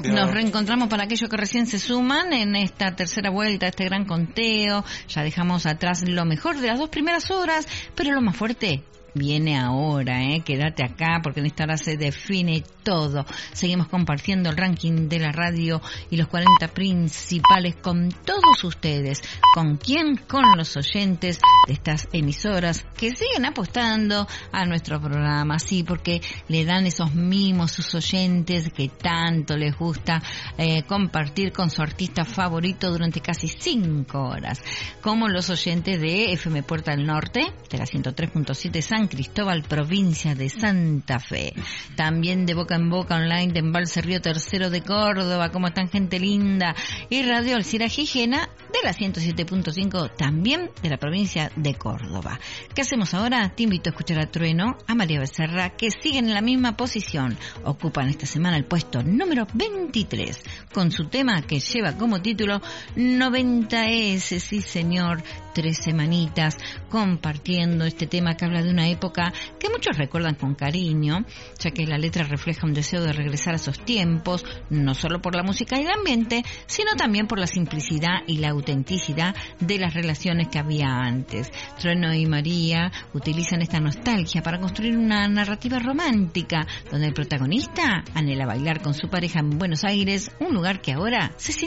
Nos reencontramos para aquellos que recién se suman en esta tercera vuelta, este gran conteo. Ya dejamos atrás lo mejor de las 2 primeras horas, pero lo más fuerte viene ahora, quédate acá porque en esta hora se define todo. Seguimos compartiendo el ranking de la radio y los 40 principales con todos ustedes. ¿Con quién? Con los oyentes de estas emisoras que siguen apostando a nuestro programa, sí, porque le dan esos mimos sus oyentes que tanto les gusta compartir con su artista favorito durante casi 5 horas, como los oyentes de FM Puerta del Norte, de la 103.7 San Cristóbal, provincia de Santa Fe. También de Boca en Boca Online de Embalse Río Tercero de Córdoba, como están, gente linda. Y Radio Alcira Gijena de la 107.5, también de la provincia de Córdoba. ¿Qué hacemos ahora? Te invito a escuchar a Trueno, a María Becerra, que siguen en la misma posición. Ocupan esta semana el puesto número 23, con su tema que lleva como título 90S, sí señor, 3 semanitas compartiendo este tema que habla de una época que muchos recuerdan con cariño, ya que la letra refleja un deseo de regresar a esos tiempos, no solo por la música y el ambiente, sino también por la simplicidad y la autenticidad de las relaciones que había antes. Trueno y María utilizan esta nostalgia para construir una narrativa romántica, donde el protagonista anhela bailar con su pareja en Buenos Aires, un lugar que ahora se